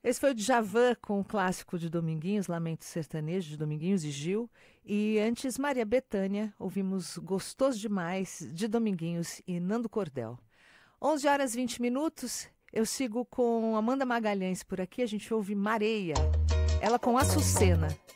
Esse foi o Djavan com o clássico de Dominguinhos, Lamento Sertanejo, de Dominguinhos e Gil. E antes, Maria Bethânia, ouvimos Gostoso Demais, de Dominguinhos e Nando Cordel. 11 horas e 20 minutos, eu sigo com Amanda Magalhães por aqui, a gente ouve Mareia, ela com Açucena.